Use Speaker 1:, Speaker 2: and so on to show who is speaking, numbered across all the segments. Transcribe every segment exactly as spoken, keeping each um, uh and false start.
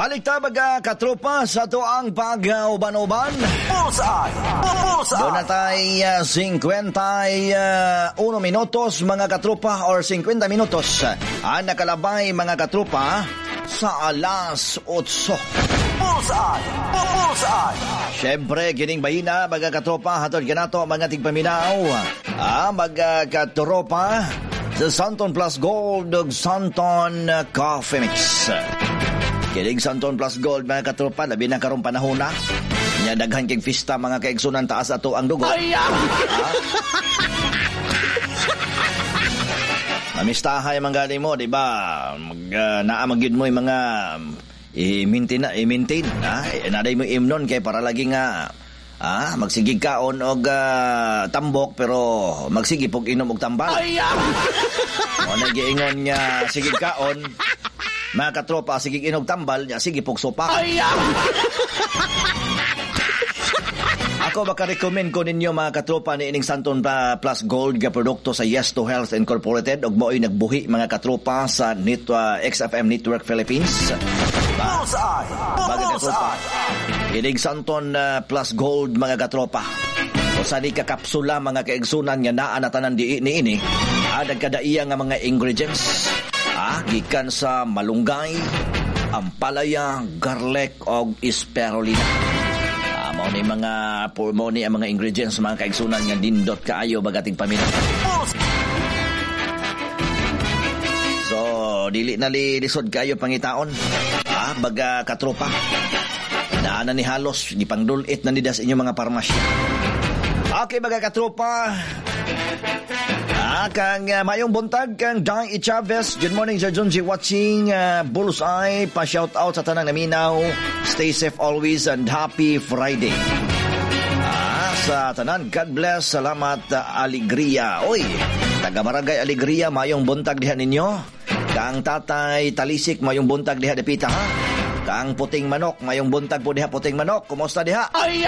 Speaker 1: Balik ta baga katropa sa to ang pag-uban-uban.
Speaker 2: Bullseye! Bullseye!
Speaker 1: Doon na tayo uh, fifty-one minutos mga katropa or fifty minutos ang nakalabay mga katropa sa alas otso.
Speaker 2: Bullseye! Bullseye!
Speaker 1: Siyempre, kining bahina mga katropa hatod ganato mga tigpaminaw. Ah, mga katropa sa Santon Plus Gold ug Santon Coffee Mix. Kilig Santon Plus Gold mga katropa, labi na karong panahon na. Nya daghan kay fista mga kaigsunan taas ato ang dugo.
Speaker 2: Ay,
Speaker 1: ah. Mamistahay man gali mo, di ba? Mag uh, naa magyud mo yung mga i-maintain na, i-maintain, ha? Naday mo imnon kay para lagi nga ah, magsigig kaon og uh, tambok pero magsigig pog inom og tambal.
Speaker 2: Ay,
Speaker 1: o nagiingon nga sigig kaon mga katropa, sige inog tambal niya, sige pog sopa.
Speaker 2: Ay,
Speaker 1: ako makarecommend ko ninyo mga katropa ni ining Santon Plus Gold nga produkto sa Yes to Health Incorporated ug mo'y nagbuhi mga katropa sa Net, uh, X F M Network Philippines.
Speaker 2: Bullseye!
Speaker 1: Mga katropa, ining Santon uh, Plus Gold mga katropa. O sa di kakapsula mga kaigsunan nga naa na tanan di ini ini, adag kadaiya nga mga ingredients. Ah, gikan sa malunggay, ampalaya, garlic o spirulina. Ah, mao ni mga mao ni ang mga ingredients mga kaigsunan nga dindot kaayo bagating paminaw. So, dili na li lisod kayo pangitaon. Ah, baga katropa. Naana ni halos gipangdulit na ni das inyo mga parmasya. Okay, baga katropa. Ah, kang uh, mayong buntag kang Dai Chavez. Good morning Sir Junji watching uh, Bullseye. Pa-shout out sa tanang naminaw. Stay safe always and happy Friday. Ah, sa tanan, God bless. Salamat uh, Alegria. Oy, taga Barangay Alegria, mayong buntag diha ninyo. Kang Tatay Talisik, mayong buntag diha dapita ha. Kang Puting Manok, mayong buntag po diha Puting Manok. Kumusta diha?
Speaker 2: Ay,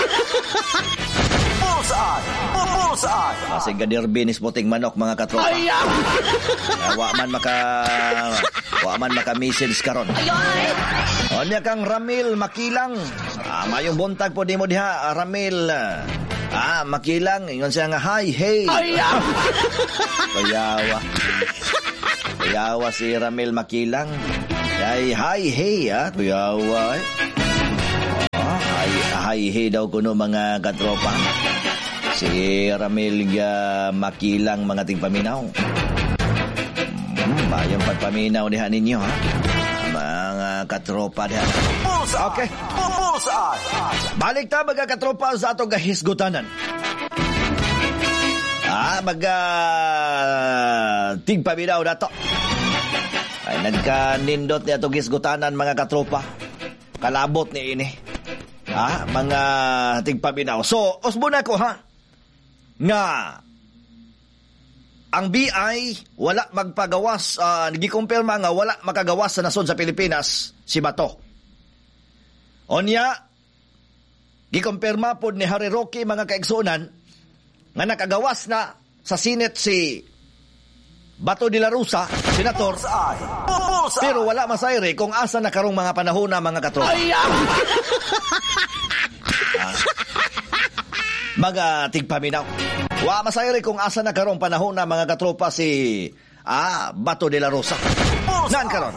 Speaker 2: Bullseye! Bullseye!
Speaker 1: Kasi gadirbinis Puting Manok mga katropa.
Speaker 2: Ay,
Speaker 1: uh, wa man maka wa man maka message karon. Onya kang Ramil Makilang. Ah, mayong buntag po di mo diha Ramil. Ah, Makilang ingon siya nga hi hey.
Speaker 2: Ay,
Speaker 1: Payawa. Payawa si Ramil Makilang. Ay hi hey ah, payawa. Eh. Ah, hi hi hey daw kuno mga katropa. Si Ramil uh, Makilang mga tigpaminaw. Hmm, bayang pagpaminaw diha ninyo ha. Mga katropa diha. Okay. Balik ta mga katropa sa atong gahisgutanan. Ah, mga tigpaminaw dato. Ay nagkanindot ni atong hisgutanan mga katropa. Kalabot ni ini. Ah, mga tigpaminaw. So, usbo na ko ha. Nga ang B I wala magpagawas, uh, nagikumpirma nga wala makagawas sa nasod sa Pilipinas si Bato. Onya gikumpirma pod ni Harry Roque mga kaigsunan nga nakagawas na sa Senate si Bato de la Rosa, senator. Pero wala masayre kung asa na karong mga panahon na mga katropa. ah, mga tigpaminaw. Wa masayri kung asa na karong panahon na mga katropa si ah, Bato de la Rosa. Nan karon.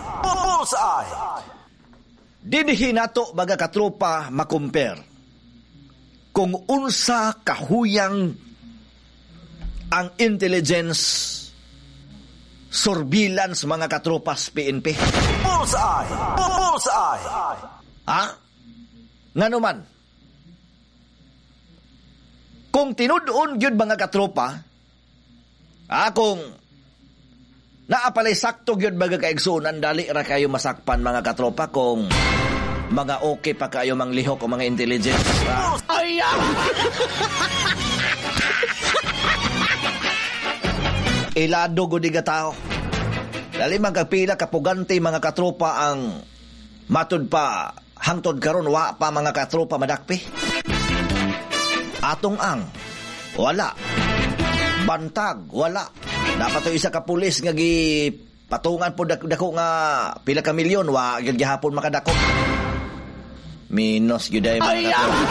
Speaker 1: Dinhi nato mga katropa makumpare kung unsa kahuyang ang intelligence surveillance mga katropas P N P.
Speaker 2: Bullseye! Bullseye!
Speaker 1: Ha? Nganuman? Kung tinudoon yun mga katropa, ah, kung naapalay sakto yun mga kaigsunan, dali ra kayo masakpan mga katropa kung mga okay pa kayo manglihok o mga intelligence. Ah.
Speaker 2: Ay,
Speaker 1: Ilado gudi ga tao. Dali magkapila kapugante mga katropa ang matud pa hangtod karon wa pa mga katropa madakpi. Atong ang wala. Bantag wala. Dapat to isa ka pulis nga gi patungan po dak- dako nga pila ka milyon wa gyud gihapon makadako. Minos gyud ay mga katropa.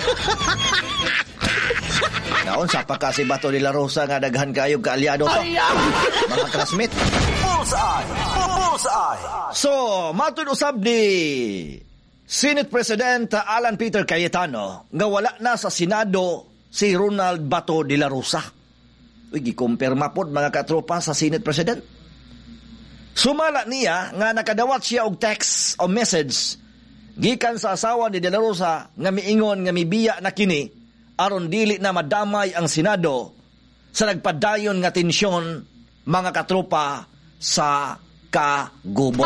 Speaker 1: Naon sa pa kasi Bato de la Rosa nga daghan kayo kaalyado to. Mga classmate.
Speaker 2: Bullseye! Bullseye!
Speaker 1: So, matud usab ni Senate President Alan Peter Cayetano nga wala na sa Senado si Ronald Bato de la Rosa. Uy, gikumpirma pod mga katropa sa Senate President. Sumala niya nga nakadawat siya og text o message gikan sa asawa ni De La Rosa nga miingon nga mibiya na kini aron dili na madamay ang Senado sa nagpadayon nga tensyon mga katropa sa kagubo.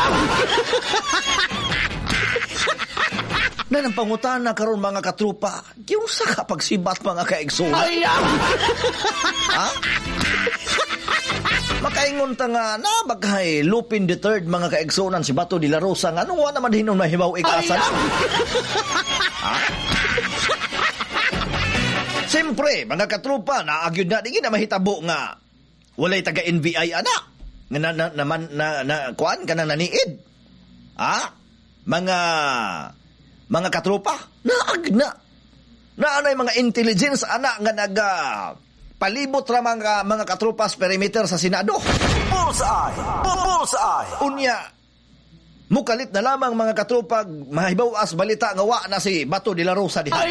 Speaker 1: Na nang pangutana karon mga katropa, giusa ka pagsibat mga kaigsoon. Ha? Makaingon ta nga na bagay Lupin the Third mga kaigsunan si Bato de la Rosa nga nung wala naman hinon mahibaw ikasan. Ha? Siyempre, mga katropa, naagyod na, di na mahitabo nga walay taga-N B I anak. Nga na, na, naman, na, na, kuan ka na naniid. Ha? Mga, mga katropa, naag na. Naanay mga intelligence anak nga naga palibot ra mga, mga katropa sa perimeter sa Senado.
Speaker 2: Bullseye! Bullseye!
Speaker 1: Unya, mukalit na lamang mga katropa mahibaw as balita nga wa na si Bato de la Rosa diha.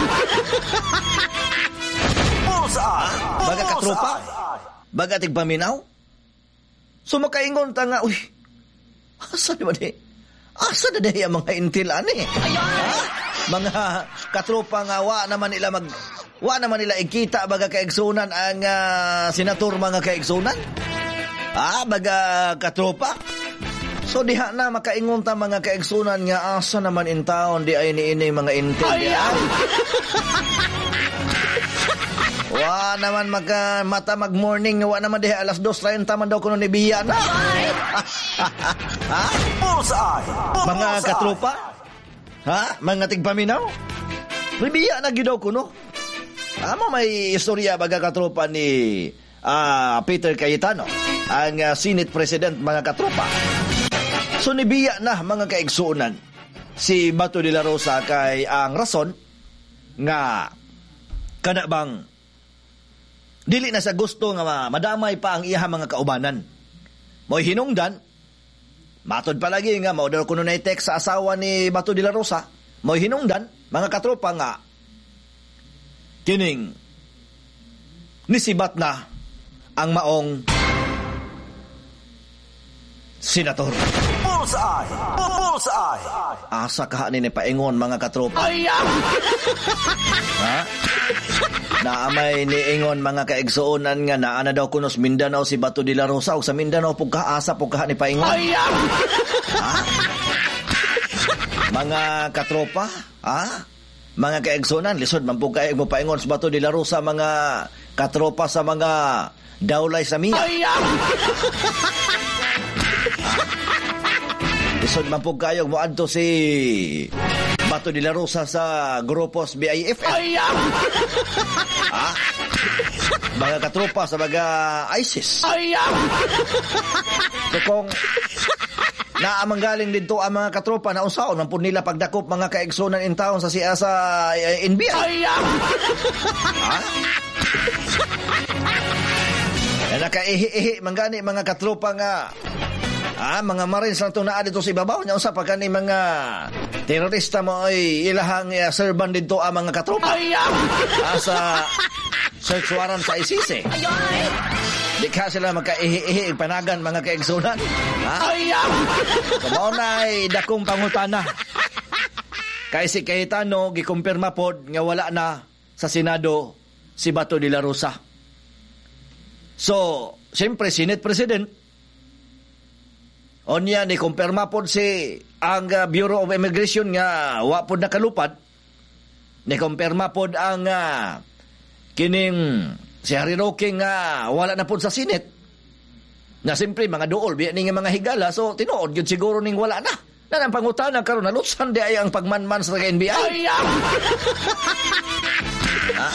Speaker 2: Bullseye!
Speaker 1: Baga katropa? Baga tigpaminaw? So makaingon ta nga, uy, asa naman eh? Asa na dahi ang mga intilan eh? Mga katropa nga wa naman nila mag... Wa naman nila ikita baga kaigsunan ang uh, senator mga kaigsunan? Ah, baga katropa? So diha na makaingon ta mga kaigsunan nga asa naman in town di ay niini mga intel di ay. Wa naman magka mata mag morning wa naman diha alas dos treinta man daw kuno ni biya na. Ha?
Speaker 2: Bullseye!
Speaker 1: Mga katropa? Ha? Mga tigpaminaw? Biya na gyud daw kuno. Amo may istorya baga katropa ni uh, Peter Cayetano, ang uh, Senate President mga katropa. So nibiya na mga kaigsuunan si Bato de la Rosa kay ang rason nga kada bang dili na sa gusto nga madamay pa ang iya mga kaubanan. Mo'y hinungdan, matod palagi nga mao daw kuno na text sa asawa ni Bato de la Rosa. Mo'y hinungdan mga katropa nga kining nisibat na ang maong senator.
Speaker 2: Bullseye! Bullseye!
Speaker 1: Asa ka ni paingon mga katropa. Ha? Naamay niingon mga kaigsuonan nga naa na daw kunos Mindanao si Bato de la Rosa o sa Mindanao pug kaasa pug ka ni paingon. Ha? Mga katropa, ha? Mga kaigsunan, lisod man po kayo mo paingon sa Bato de la Rosa mga katropa sa mga dawlay sa miya. Lisod man po kayo mo adto si Bato de la Rosa sa grupos B I F F. Ha? Mga katropa sa mga ISIS. So kung naamanggaling dito ang mga katropa na usaon man pud nila pagdakop mga kaigsunan in town sa siya sa uh, N B I. Ha? Na nakaihi-ihi manggani mga katropa nga ah, mga Marines lang itong naa dito sa ibabaw niya usap pa kani mga terorista mo ay ilahang uh, serban dito ang mga katropa. Ah, sa search warrant sa I C C. Di ka sila magkaihi-ihi panagan mga kaigsunan. Ha? Kumaw na ay dakong pangutana. Kay si Cayetano, gikumpirma pod nga wala na sa Senado si Bato de la Rosa. So, siyempre, Senate President, onya ni kumpirma pod si ang uh, Bureau of Immigration nga wa pod nakalupad. Ni kumpirma pod ang uh, kining si Harry Roque nga wala na po sa Senate. Na simpre mga duol biya ning mga higala so tinuod gyud siguro ning wala na. Na nang pangutana karon nalutsan di ay ang pagmanman sa N B I. Ha?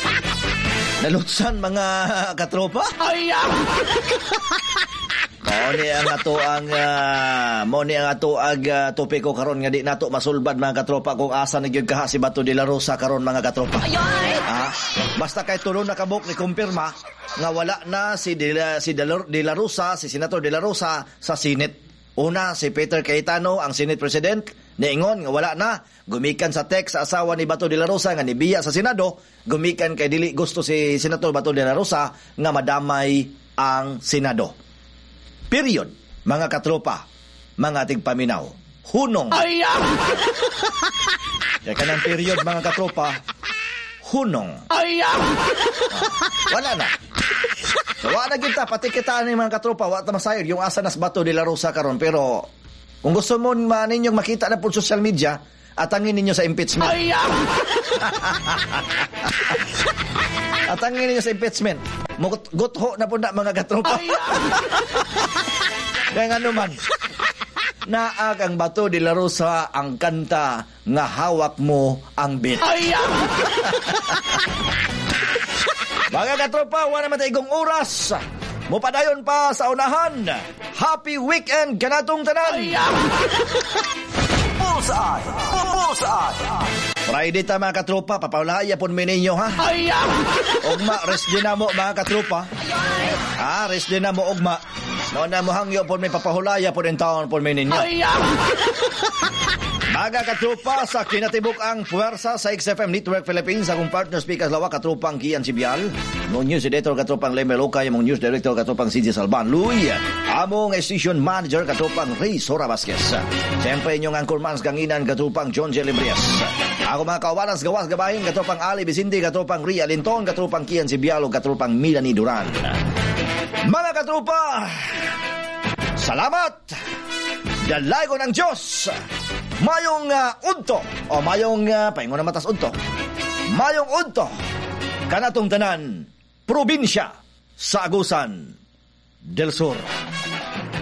Speaker 1: Nalutsan mga katropa. ni ang ato ang uh, mo ni ang ato ang uh, topiko karon nga di nato masulbad mga katropa kung asa na gyud kaha si Bato de la Rosa karon mga katropa. Ah, basta kay tulo na kabuk ni kumpirma nga wala na si De La, si De La, De La Rosa, si Senator De La Rosa sa Senate. Una, si Peter Cayetano, ang Senate President, niingon nga wala na. Gumikan sa text sa asawa ni Bato de la Rosa nga nibiya sa Senado. Gumikan kay dili gusto si Senator Bato de la Rosa nga madamay ang Senado. Period. Mga katropa, mga tigpaminaw. Hunong. Ay, kaya kanang period, mga katropa, hunong. Ay, ah, wala na. So, wala na kita, pati kita ni mga katropa, wala na masayod yung asa nas Bato de la Rosa karon. Pero, kung gusto mo man ninyong makita na po social media, atangin ninyo sa impeachment. Ay, atangin ninyo sa impeachment. Gutho na po na mga katropa. Kaya nga naman, naag ang Bato de la Rosa ang kanta nga hawak mo ang bit. Ay, mga katropa, wala naman taigong oras. Mupadayon pa sa unahan. Happy weekend kanatong tanan.
Speaker 2: Bullseye! Bullseye!
Speaker 1: Friday ta mga katropa, papawlaya po mi ninyo ha. Ogma, rest din na mo mga katropa. Ha, rest din na mo ogma. Noon na mo hangyo po may papahulaya po din taon po mi ninyo. Mga katropa, sa kinatibok ang puwersa sa X F M Network Philippines, akong partner speakers lawa, katropang Kian Sibial, mong news editor, katropang Lemel Okay, mong news director, katropang C J Salban Luy, among station manager, katropang Ray Sora Vasquez. Siyempre inyong anchormans ganginan, katropang John J. Librias. Ako mga kawanas gawas gabahin, katropang Ali Vicente, katropang Ria Linton, katropang Kian Sibial, katropang Milani Duran. Mga katropa, salamat! Dalay ko ng Diyos! Mayong uh, unto o mayong uh, paingon na matas unto mayong unto kanatong tanan probinsya sa Agusan del Sur.